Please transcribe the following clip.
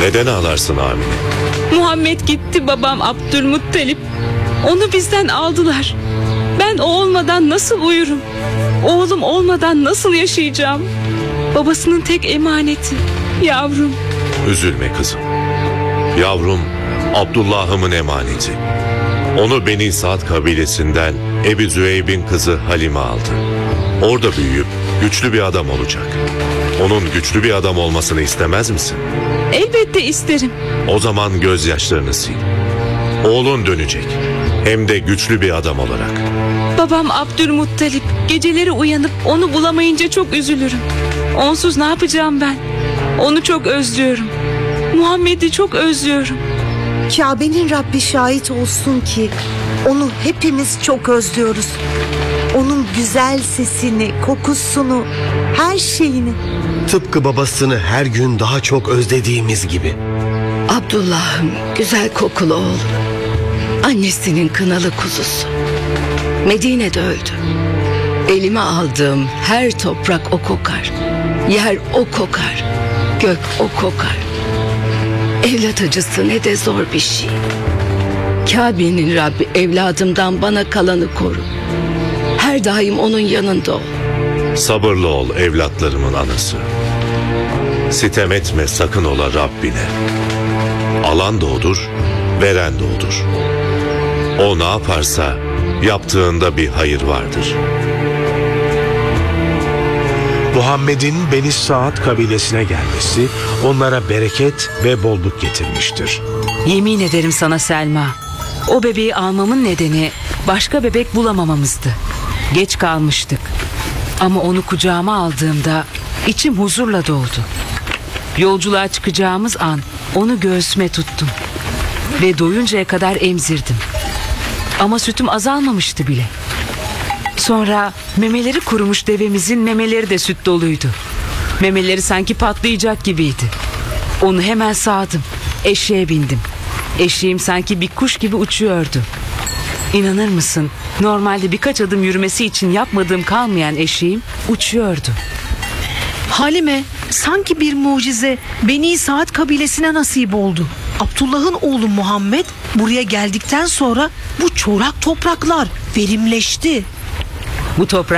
Neden ağlarsın Amine? Muhammed gitti babam Abdülmuttalip. Onu bizden aldılar. Ben o olmadan nasıl uyurum? Oğlum olmadan nasıl yaşayacağım? Babasının tek emaneti yavrum. Üzülme kızım. Yavrum Abdullah'ımın emaneti. Onu Beni Sa'd kabilesinden Ebu Züeyb'in kızı Halime aldı. Orada büyüyüp güçlü bir adam olacak. Onun güçlü bir adam olmasını istemez misin? Elbette isterim. O zaman gözyaşlarını sil. Oğlun dönecek. Hem de güçlü bir adam olarak. Babam Abdülmuttalip, geceleri uyanıp onu bulamayınca çok üzülürüm. Onsuz ne yapacağım ben? Onu çok özlüyorum. Muhammed'i çok özlüyorum. Kabe'nin Rabbi şahit olsun ki onu hepimiz çok özlüyoruz. Onun güzel sesini, kokusunu, her şeyini. Tıpkı babasını her gün daha çok özlediğimiz gibi. Abdullah'ım, güzel kokulu oğlum. Annesinin kınalı kuzusu. Medine'de öldü. Elime aldığım her toprak o kokar. Yer o kokar. Gök o kokar. Evlat acısı ne de zor bir şey. Kabe'nin Rabbi evladımdan bana kalanı koru. Her daim onun yanında ol. Sabırlı ol evlatlarımın anası. Sitem etme sakın ola Rabbine. Alan da odur, veren de odur. O ne yaparsa yaptığında bir hayır vardır. Muhammed'in Beni Sa'd kabilesine gelmesi onlara bereket ve bolluk getirmiştir. Yemin ederim sana Selma, o bebeği almamın nedeni başka bebek bulamamamızdı. Geç kalmıştık. Ama onu kucağıma aldığımda içim huzurla doldu. Yolculuğa çıkacağımız an onu göğsüme tuttum ve doyuncaya kadar emzirdim. Ama sütüm azalmamıştı bile. Sonra memeleri kurumuş devemizin memeleri de süt doluydu. Memeleri sanki patlayacak gibiydi. Onu hemen sağdım. Eşeğe bindim. Eşeğim sanki bir kuş gibi uçuyordu. İnanır mısın? Normalde birkaç adım yürümesi için yapmadığım kalmayan eşeğim uçuyordu. Halime, sanki bir mucize Beni Sa'd kabilesine nasip oldu. Abdullah'ın oğlu Muhammed buraya geldikten sonra bu çorak topraklar verimleşti. Bu toprak